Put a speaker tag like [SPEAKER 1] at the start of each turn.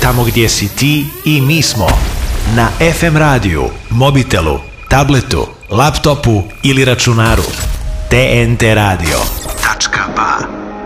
[SPEAKER 1] tamo gdje si ti i mi smo. Na FM radiju, mobitelu, tabletu, laptopu ili računaru. TNT radio.